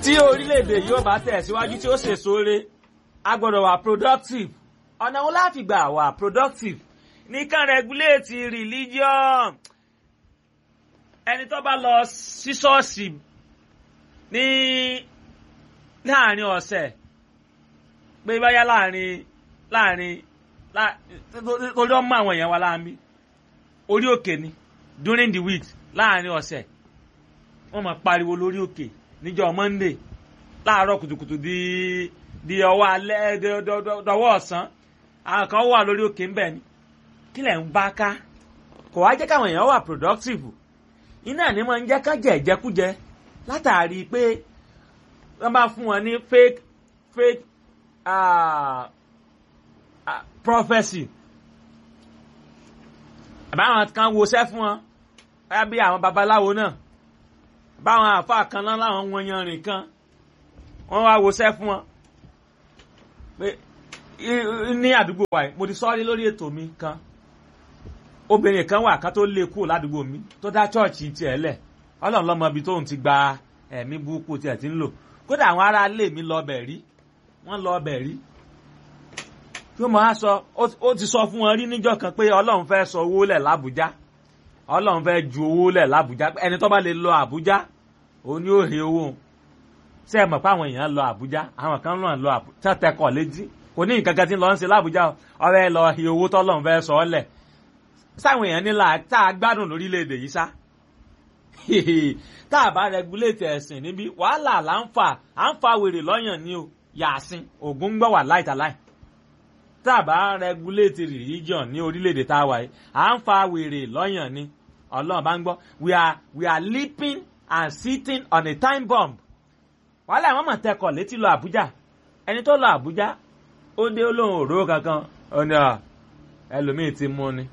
tí orílẹ̀-èdè yóò bá tẹ̀síwájú tí ó ṣèso re a gbọ́dọ̀ wà productive. Ọ̀nà wo láti gbà wà productive? Nìkan regulate religion. Ẹni tó bá lọ sí ṣọ́ọ̀ṣì ní láàrin ọ̀sẹ̀ pé báyá láàrin torí ọmọ àwọn èèyàn wa láàmì orí òkè ni during the week láàrin ọ̀sẹ̀ wọ́n máa pariwo lórí òkè níjọ́ Monday láàárọ̀ kùtùkùtù di ọwọ́ alẹ́ dọwọ́ ọ̀sán àwọn kan wà lórí òkè ń bẹ̀ ni kí lẹ̀ ń bá ká kò wá jẹ́ káwọn èèyàn wà productive iná ní máa ń jẹ́ ká jẹ ìjẹkújẹ látàrí pé wọ́n bá fún wọn ní fake prophecy àbáwọn kan woṣẹ́ fún wọn báyà bí àwọn babaláwo náà báwọn àfáà kan náà láwọn wọn yanrìn kan wọ́n wá woṣẹ́ fún wọn pé ní àdúgbò wa yìí mo ti sọ́ọ́rí lórí ètò mi kan obìnrin kan wà ká tó lé kúrò ládùúgbò mi tó dá chọ́ọ̀chì tiẹ̀ lẹ̀ Ọlọ́run lọ́mọ ibi tóun ti gba ẹ̀mí burúkú tiẹ̀ ti ń lò kódà àwọn ará ilé mi lọ bẹ̀ rí wọ́n lọ bẹ̀ rí yóò máa sọ ó ti sọ fún wọn rí níjọ́ kan pé Ọlọ́run fẹ́ sọ owó lẹ̀ l'Àbújá Ọlọ́run fẹ́ ju owó lẹ̀ l'Àbújá ẹni tó bá lè lọ Àbújá òun ni ó he owó ṣé ẹ mọ̀ pé àwọn èèyàn lọ Àbújá àwọn kan náà lọ Àbújá tẹ́kọ̀ létí kò ní nǹkan kan tí ń lọ ń ṣe l'Àbújá ọ̀rẹ́ lọ he owó tọ́lọ́run fẹ́ sọ ọ́ lẹ̀ sáwọn èèyàn nílà tá a gbádùn lórílẹ̀‐èdè yìí sá tá a bá regulate ẹ̀sìn níbi wàhálà là ń fa wèrè lọ́yàn ni o yàsìn ògún gbọ́ wà láìtàláì tá a bá regulate religion ní orílẹ̀‐èdè tá a wà yìí à ń fa wèrè lọ́yàn ni Ọlọ́run bá ń gbọ́ we are leaping and sitting on a time bomb wàhálà àwọn mọ̀ tẹkọ̀ létí lọ Àbújá ẹni tó lọ Àbújá ó dé olóhùn òró kankan ó ní ẹlòmíì ti mú ni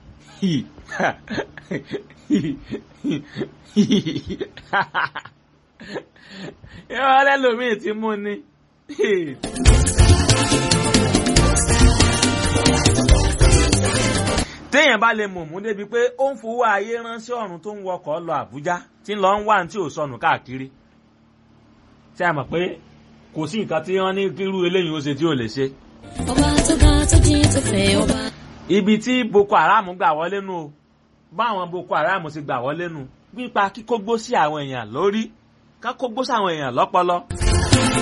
ìwọ́n lẹ́lòmíì ti mú ni. téèyàn bá lè mọ̀mú débi pé ó ń fowó ayé ránṣẹ́ ọ̀run tó ń wọkọ̀ lọ Àbújá tí ń lọ ń wá tí ò sọnù káàkiri tí a mọ̀ pé kò sí nǹkan tí wọ́n ní kírú eléyìí ó ṣe tí ò lè ṣe. ọba tó ga tó jí tó fẹ́ ọba. Ibi tí Boko Haram gbà wọlé nù o báwọn Boko Haram sì gbà wọlé nù nípa kíkógbó sí àwọn èèyàn lórí ká kógbó sí àwọn èèyàn lọ́pọlọ.